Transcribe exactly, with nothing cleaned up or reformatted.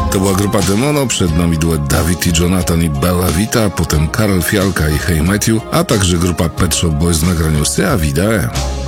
To była grupa Demono, przed nami duet Dawid i Jonathan i Bella Vita, potem Karol Fialka i Hey Matthew, a także grupa Pet Shop Boys w nagraniu Sea Vida.